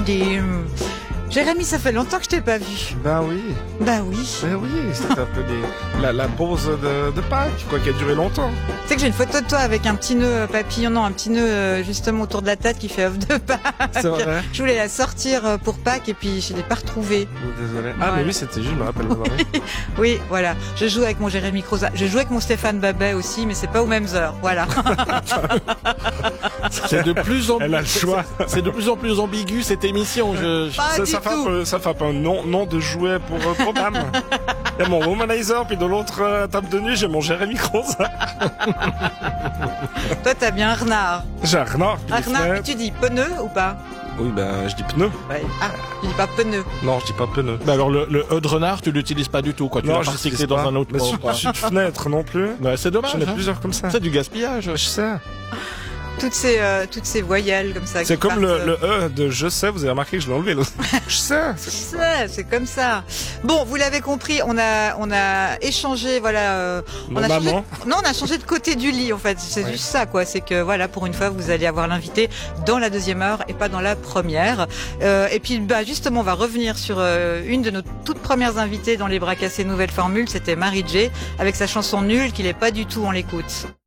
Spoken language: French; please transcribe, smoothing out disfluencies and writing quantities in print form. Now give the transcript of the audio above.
Jérémy, ça fait longtemps que je t'ai pas vu. Ben oui. Bah oui. Ben oui, c'était un peu la pause de Pâques, quoi, qui a duré longtemps. Tu sais que j'ai une photo de toi avec un petit nœud papillon, non, un petit nœud justement autour de la tête qui fait œuf de Pâques. C'est vrai. Je voulais la sortir pour Pâques et puis je l'ai pas retrouvée. Désolé. Ah, Voilà. mais oui, c'était juste, je me rappelle. Oui, voilà. Je joue avec mon Jérémy Croza. Je joue avec mon Stéphane Babet aussi, mais c'est pas aux mêmes heures. Voilà. C'est de plus en Elle a le choix. C'est de plus en plus ambigu cette émission. Pas du tout. Ça fait un peu un nom de jouet pour programme. Il y a mon womanizer, puis de l'autre table de nuit, j'ai mon Jérémy Croza. Toi, t'as bien un renard. J'ai un renard. puis des Renard, fenêtres. tu dis pneu ou pas? Oui, ben, je dis pneu. Ouais. Ah, tu dis pas pneu. Non, je dis pas pneu. Bah alors le E de renard, tu l'utilises pas du tout, quoi. Tu Non, l'as je recyclé l'utilise dans pas. un autre Mais mot, quoi. je suis de fenêtre non plus. Ouais, c'est dommage. J'en ai hein. plusieurs comme ça. C'est du gaspillage. Je sais. Toutes ces voyelles comme ça. C'est qui comme partent, le E de je sais, vous avez remarqué que je l'ai enlevé là. Je sais. Je sais, c'est comme ça. Bon, vous l'avez compris, on a échangé, voilà. Mon maman. Non, on a changé de côté du lit, en fait. C'est Ouais. juste ça, quoi. C'est que, voilà, pour une fois, vous allez avoir l'invité dans la deuxième heure et pas dans la première. Et puis, bah, justement, on va revenir sur une de nos toutes premières invitées dans Les Bras Cassés Nouvelle Formule. C'était Marie J avec sa chanson Nulle, qu'il est pas du tout, on l'écoute.